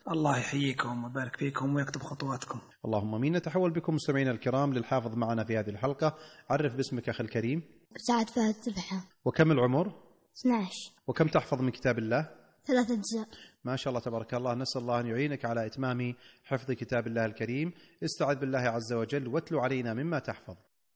الله يحييكم ويبارك فيكم ويكتب خطواتكم. اللهم امين. نتحول بكم مستمعينا الكرام للحافظ معنا في هذه الحلقة. عرف باسمك أخي الكريم. سعد فهد سبحة. وكم العمر؟ 12. وكم تحفظ من كتاب الله؟ 3 أجزاء. ما شاء الله تبارك الله. نسأل الله أن يعينك على إتمام حفظ كتاب الله الكريم. استعذ بالله عز وجل واتلو علينا مما تحفظ.